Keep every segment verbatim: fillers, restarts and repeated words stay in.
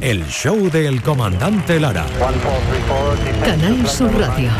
El show del comandante Lara. Canal Sur Radio.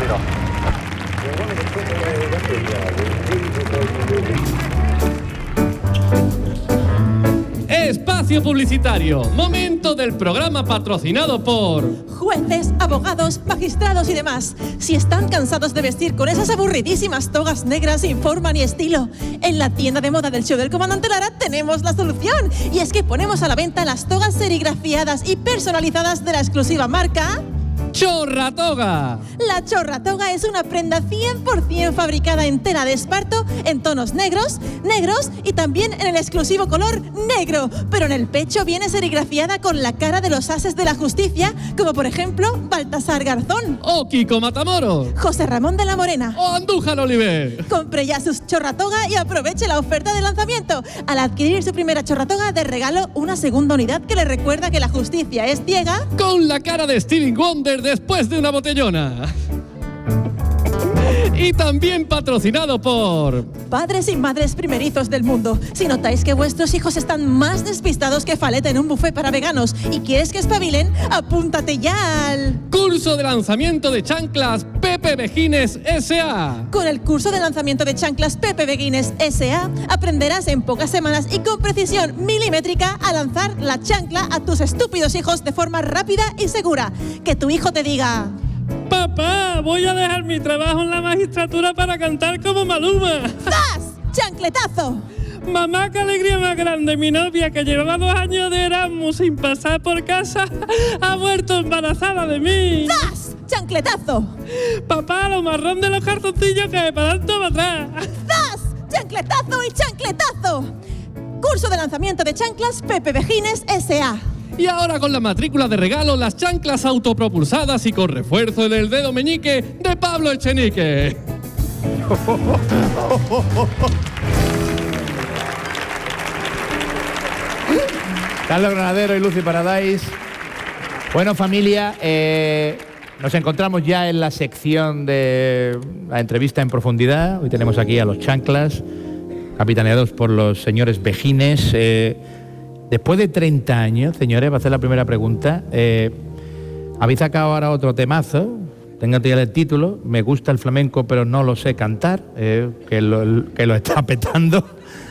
Espacio publicitario. Momento del programa patrocinado por jueces, abogados, magistrados y demás. Si están cansados de vestir con esas aburridísimas togas negras sin forma ni estilo, en la tienda de moda del show del comandante Lara tenemos la solución. Y es que ponemos a la venta las togas serigrafiadas y personalizadas de la exclusiva marca Chorratoga. La Chorratoga es una prenda cien por ciento fabricada en tela de esparto en tonos negros, negros y también en el exclusivo color negro. Pero en el pecho viene serigrafiada con la cara de los ases de la justicia, como por ejemplo Baltasar Garzón, o Kiko Matamoros, José Ramón de la Morena o Andújar Oliver. Compre ya sus Chorratoga y aproveche la oferta de lanzamiento. Al adquirir su primera Chorratoga, de regalo una segunda unidad que le recuerda que la justicia es ciega, con la cara de Stevie Wonder después de una botellona. Y también patrocinado por padres y madres primerizos del mundo. Si notáis que vuestros hijos están más despistados que faleta en un buffet para veganos y quieres que espabilen, apúntate ya al curso de lanzamiento de chanclas Pepe Begines S A. Con el curso de lanzamiento de chanclas Pepe Begines S A aprenderás en pocas semanas y con precisión milimétrica a lanzar la chancla a tus estúpidos hijos de forma rápida y segura. Que tu hijo te diga: papá, voy a dejar mi trabajo en la magistratura para cantar como Maluma. ¡Zas! ¡Chancletazo! Mamá, qué alegría más grande. Mi novia, que llevaba dos años de Erasmus sin pasar por casa, ha vuelto embarazada de mí. ¡Zas! ¡Chancletazo! Papá, lo marrón de los cartoncillos que para adelante para atrás. ¡Zas! ¡Chancletazo y chancletazo! Curso de lanzamiento de chanclas Pepe Begines S A. Y ahora con la matrícula de regalo, las chanclas autopropulsadas y con refuerzo en el dedo meñique de Pablo Echenique. Carlos Granadero y Lucy Paradise. Bueno, familia, eh, nos encontramos ya en la sección de la entrevista en profundidad. Hoy tenemos aquí a los chanclas, capitaneados por los señores Begines. Eh, Después de treinta años, señores, va a ser la primera pregunta. Eh, habéis sacado ahora otro temazo, téngate ya el título, Me gusta el flamenco pero no lo sé cantar, eh, que, lo, que lo está petando.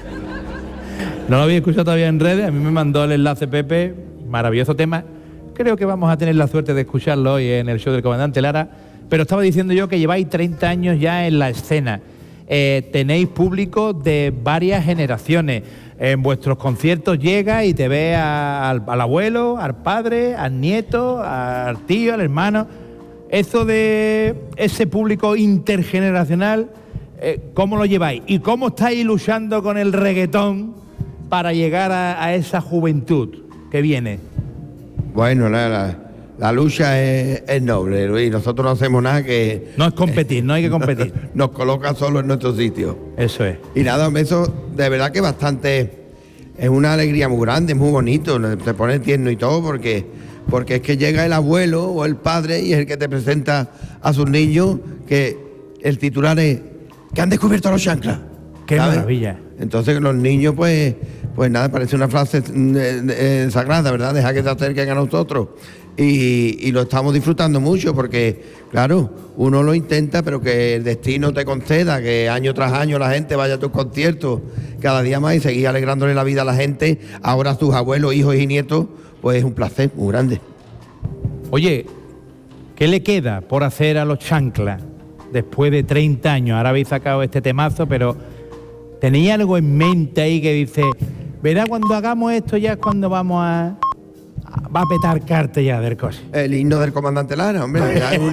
No lo habéis escuchado todavía en redes, a mí me mandó el enlace Pepe, maravilloso tema. Creo que vamos a tener la suerte de escucharlo hoy en el show del comandante Lara, pero estaba diciendo yo que lleváis treinta años ya en la escena. Eh, tenéis público de varias generaciones. En vuestros conciertos llega y te ve a, al, al abuelo, al padre, al nieto, al tío, al hermano. Eso de ese público intergeneracional, eh, ¿cómo lo lleváis? ¿Y cómo estáis luchando con el reggaetón para llegar a, a esa juventud que viene? Bueno, la, la, la lucha es, es noble, Luis. Nosotros no hacemos nada que... No es competir, no hay que competir. Nos coloca solo en nuestro sitio. Eso es. Y nada, eso de verdad que bastante... Es una alegría muy grande, muy bonito. Te pone tierno y todo porque, porque es que llega el abuelo o el padre y es el que te presenta a sus niños, que el titular es que han descubierto los chanclas. ¡Qué ¿sabes? maravilla! Entonces los niños, pues, pues nada, parece una frase eh, eh, sagrada, ¿verdad? Deja que se acerquen a nosotros. Y, y lo estamos disfrutando mucho porque, claro, uno lo intenta, pero que el destino te conceda que año tras año la gente vaya a tus conciertos cada día más y seguir alegrándole la vida a la gente. Ahora a tus abuelos, hijos y nietos, pues es un placer muy grande. Oye, ¿qué le queda por hacer a los chanclas después de treinta años? Ahora habéis sacado este temazo, pero ¿tenéis algo en mente ahí que dice, verá, cuando hagamos esto ya es cuando vamos a... va a petar cartas ya del coche? El himno del comandante Lara, hombre. Ya es un... lo,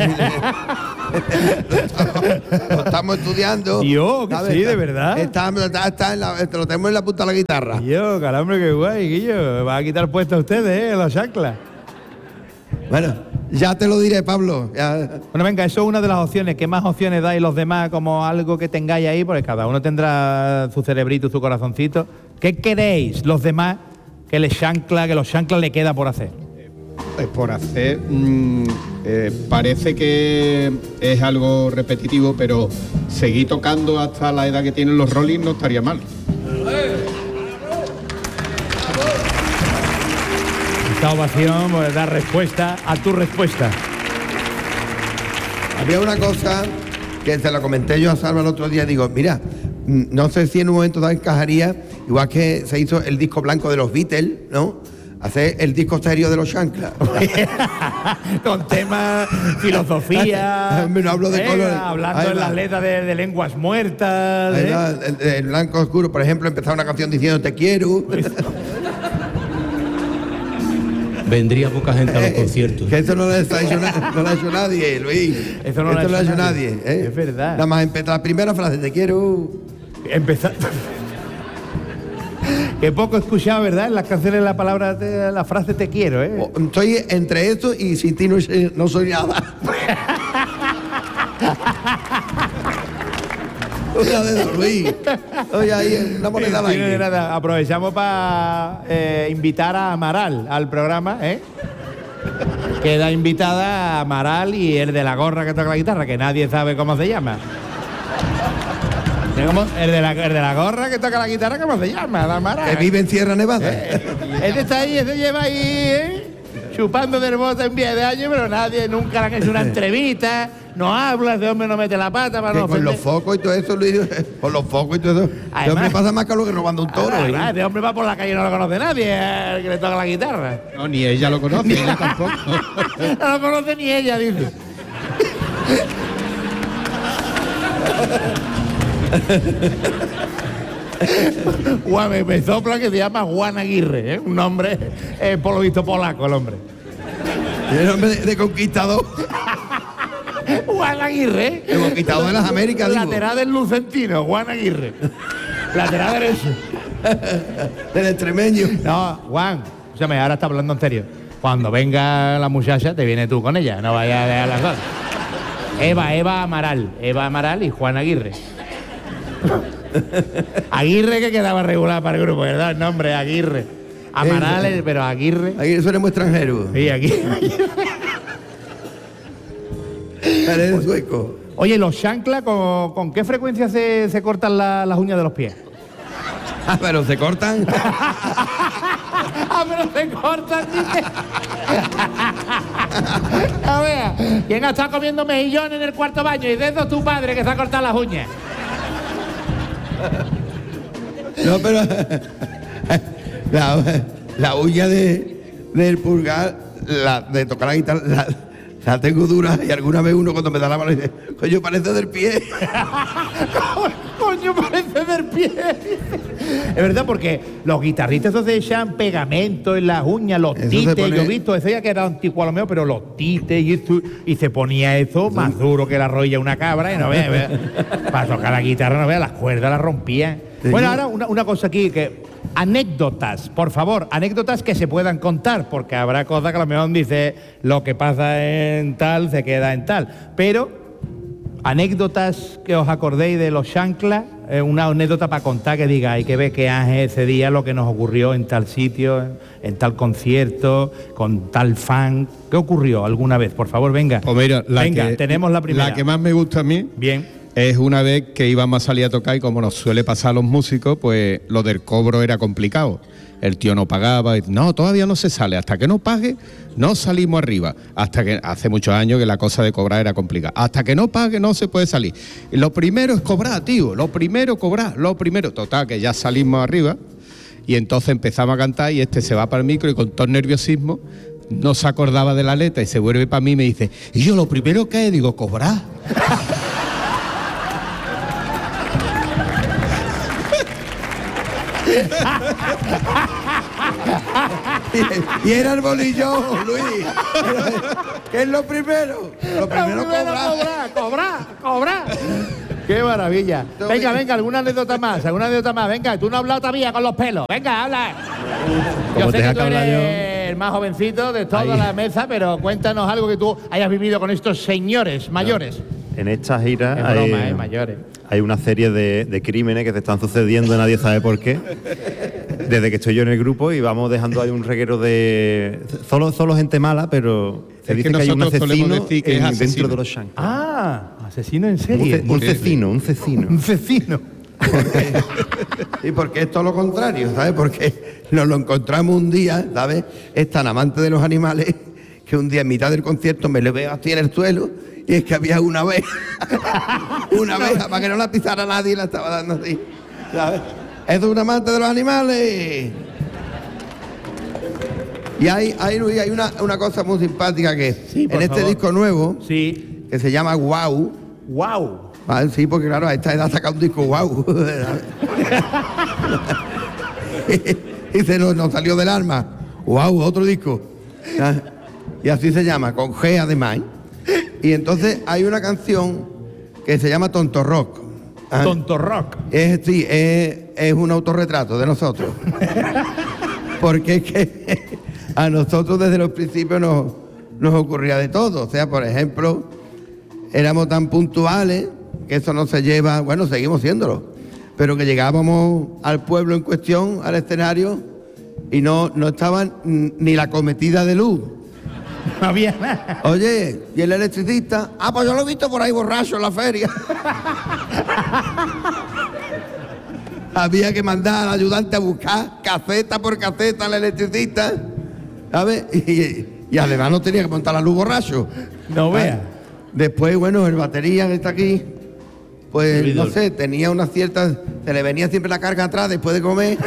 estamos, lo estamos estudiando. Yo, que sí, de verdad. Está, está, está en la, lo tenemos en la punta de la guitarra. Yo, calambre, qué guay, Guillo. Va a quitar puesto a ustedes, ¿eh? Los chanclas. Bueno, ya te lo diré, Pablo. Ya. Bueno, venga, eso es una de las opciones. ¿Qué más opciones dais los demás como algo que tengáis ahí? Porque cada uno tendrá su cerebrito, su corazoncito. ¿Qué queréis los demás que les chancla, que los chanclas le queda por hacer? Pues por hacer, mmm, eh, parece que es algo repetitivo, pero seguir tocando hasta la edad que tienen los Rolling no estaría mal. Esta ovación pues, da respuesta a tu respuesta. Había una cosa que se la comenté yo a Salva el otro día. Digo, mira, no sé si en un momento dado encajaría, igual que se hizo el disco blanco de los Beatles, ¿no? Hacer el disco serio de los Chanclas. Con temas, filosofía. No hablo de eh, colores. Hablando Ahí en va. las letras de, de lenguas muertas. Ahí ¿eh? va, el, el blanco oscuro, por ejemplo, empezaba una canción diciendo te quiero. Vendría poca gente a los conciertos. Que eso no lo ha hecho, na- no lo ha hecho nadie, Luis. Eso no lo ha Esto hecho nadie. ¿eh? Es verdad. Nada más empezar la primera frase, te quiero. Empezar. Que poco he escuchado, ¿verdad? En las canciones la palabra, de- la frase te quiero, ¿eh? O- Estoy entre esto y sin ti no, soy- no soy nada. Una de dos, Luis. Oye, ahí, una moneda al Sí, aire. nada, aprovechamos para eh, invitar a Amaral al programa, ¿eh? Queda invitada a Amaral y el de la gorra que toca la guitarra, que nadie sabe cómo se llama. ¿Cómo? El de la, el de la gorra que toca la guitarra, ¿cómo se llama? La Amaral. Que vive en Sierra Nevada. Ese está ahí, ese lleva ahí, ¿eh? Chupando del bote en diez de años, pero nadie nunca le han hecho una entrevista, no habla, ese hombre no mete la pata para Que no con los ofender. focos y todo eso, Luis, con los focos y todo eso. El Además- hombre pasa más calor que robando un toro. Ah, ¿eh? ah, ese hombre va por la calle y no lo conoce nadie, el que le toca la guitarra. No, ni ella lo conoce, ella tampoco. No lo conoce ni ella, dice. Juan, me, me sopla que se llama Juan Aguirre, ¿eh? Un nombre, eh, por lo visto, polaco el hombre. El hombre de, de conquistador. Juan Aguirre, ¿eh? El conquistador de las Américas, digo. Lateral del Lucentino, Juan Aguirre. Lateral derecho. Del extremeño. No, Juan, escúchame, ahora está hablando en serio. Cuando venga la muchacha, te vienes tú con ella, no vayas a dejar las dos. Eva, Eva Amaral, Eva Amaral y Juan Aguirre. Aguirre que quedaba regular para el grupo, ¿verdad? El nombre, Aguirre. Amaral, Eh, pero Aguirre. Ahí suena extranjero. Sí, aquí. Eres sueco. Oye, los chanclas, ¿con, con qué frecuencia se, se cortan la- las uñas de los pies? Ah, pero se cortan. ¡Ah, pero se cortan, dice! A ver, ¿quién ha estado comiendo mejillones en el cuarto baño? Y de eso tu padre que se ha cortado las uñas. No, pero la, la uña de, del pulgar, la, de tocar la guitarra, la, la tengo dura y alguna vez uno cuando me da la mano dice, coño, parece del pie. Coño, parece del pie. Es verdad, porque los guitarristas esos se echan pegamento en las uñas, los Eso se tites, pone- yo he visto, eso ya que era antiguo a lo mejor, pero los tites y, eso, y se ponía eso más duro que la rodilla de una cabra y no veas, vea, para tocar la guitarra, no veas, las cuerdas las rompían. Sí. Bueno, ahora una, una cosa aquí, que anécdotas, por favor, anécdotas que se puedan contar, porque habrá cosas que a lo mejor dice lo que pasa en tal se queda en tal, pero anécdotas que os acordéis de los chanclas, eh, una anécdota para contar que diga, hay que ver que Ángel ese día lo que nos ocurrió en tal sitio, en, en tal concierto, con tal fan. ¿Qué ocurrió alguna vez? Por favor, venga. Pues mira, la venga, que, tenemos la primera. La que más me gusta a mí Bien. es una vez que íbamos a salir a tocar y como nos suele pasar a los músicos, pues lo del cobro era complicado. El tío no pagaba, y, no, todavía no se sale, hasta que no pague, no salimos arriba. Hasta que hace muchos años que la cosa de cobrar era complicada. Hasta que no pague no se puede salir. Y lo primero es cobrar, tío, lo primero cobrar, lo primero. Total, que ya salimos arriba y entonces empezamos a cantar y este se va para el micro y con todo el nerviosismo no se acordaba de la letra y se vuelve para mí y me dice, y yo lo primero que digo, cobrar. Y era el bolillo, Luis. ¿Qué es lo primero? Lo primero cobrar. cobrar, cobrar, cobrar. ¡Qué maravilla! Venga, venga, alguna anécdota más, alguna anécdota más. Venga, tú no has hablado todavía con los pelos. Venga, habla. Yo Como sé te que deja tú que hablar eres el más jovencito de toda Ahí. la mesa, pero cuéntanos algo que tú hayas vivido con estos señores mayores. En esta gira Es hay, broma, ¿eh? Mayores. hay una serie de, de crímenes que se están sucediendo, nadie sabe por qué. Desde que estoy yo en el grupo y vamos dejando ahí un reguero de... Solo, solo gente mala, pero se Es dice que que, hay un nosotros solemos asesino decir que es en- asesino. dentro de los Shanks. Ah, asesino en Un, serie. ce- un cecino, un cecino. Un cecino. Porque, y porque es todo lo contrario, ¿sabes? Porque nos lo encontramos un día, ¿sabes? Es tan amante de los animales que un día en mitad del concierto me le veo así en el suelo y es que había una abeja, una abeja, para que no la pisara nadie y la estaba dando así, ¿sabes? Es un amante de los animales. Y hay, hay, hay una, una cosa muy simpática que Sí, en este favor. disco nuevo, Sí. que se llama Wow. ¡Wow! Ah, sí, porque claro, a esta edad saca un disco Wow. Y se nos, nos salió del alma. Wow, otro disco. Ah, y así se llama, con G además. Y entonces hay una canción que se llama Tonto Rock. Ah, Tonto Rock. Es, sí, es, es un autorretrato de nosotros. Porque es que a nosotros desde los principios nos, nos ocurría de todo. O sea, por ejemplo, éramos tan puntuales que eso no se lleva, bueno, seguimos siéndolo, pero que llegábamos al pueblo en cuestión, al escenario, y no, no estaba ni la cometida de luz. No había nada. Oye, ¿y el electricista? Ah, pues yo lo he visto por ahí borracho en la feria. Había que mandar al ayudante a buscar caseta por caseta al electricista, ¿sabes? Y, y además no tenía que montar la luz borracho. No vea. Después, bueno, el batería que está aquí, pues no sé, tenía una cierta... Se le venía siempre la carga atrás después de comer.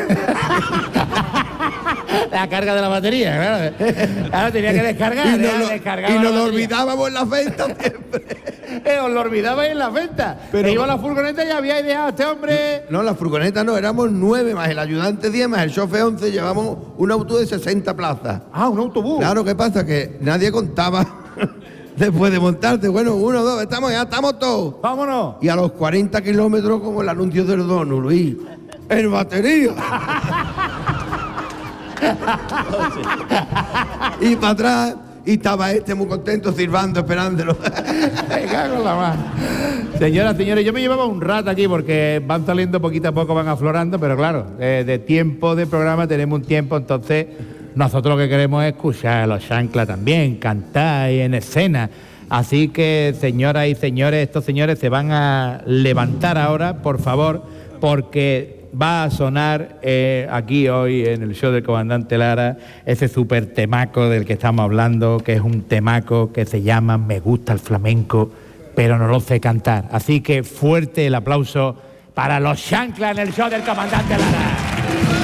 La carga de la batería, claro. Claro, tenía que descargar. Y ya nos lo, descargaba y la nos lo batería. olvidábamos en la venta siempre. Eh, os lo olvidabais en la venta. Pero iba a la furgoneta y habíais dejado a este hombre. No, la furgoneta no, éramos nueve, más el ayudante diez, más el chofer once, llevamos un autobús de sesenta plazas. Ah, un autobús. Claro, ¿qué pasa? Que nadie contaba después de montarte. Bueno, uno, dos, estamos ya, estamos todos. Vámonos. Y a los cuarenta kilómetros, como el anuncio del dono, Luis, el batería. Y para atrás, y estaba este muy contento, silbando, esperándolo. Me cago en la mano. Señoras, señores, yo me llevaba un rato aquí porque van saliendo poquito a poco, van aflorando, pero claro, de, de tiempo de programa tenemos un tiempo, entonces nosotros lo que queremos es escuchar a los chanclas también, cantar y en escena. Así que, señoras y señores, estos señores se van a levantar ahora, por favor, porque va a sonar eh, aquí hoy en el show del comandante Lara ese super temaco del que estamos hablando, que es un temaco que se llama Me gusta el flamenco, pero no lo sé cantar. Así que fuerte el aplauso para los chanclas en el show del comandante Lara.